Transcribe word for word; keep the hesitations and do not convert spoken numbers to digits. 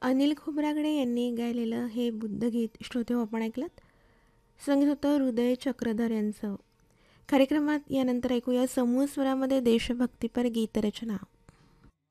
अनिल खोब्रागडे यांनी गायलेलं हे बुद्धगीत श्रोते आपण ऐकलत. संगीत होतं हृदय चक्रधर यांचं. कार्यक्रमात यानंतर ऐकूया समूह स्वरामध्ये देशभक्तीपर गीतरचना.